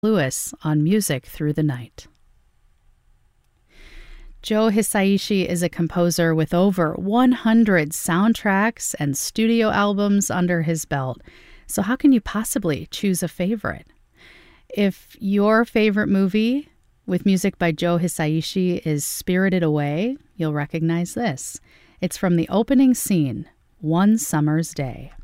Lewis on Music Through the Night. Joe Hisaishi is a composer with over 100 soundtracks and studio albums under his belt. So how can you possibly choose a favorite? If your favorite movie with music by Joe Hisaishi is Spirited Away, you'll recognize this. It's from the opening scene, One Summer's Day.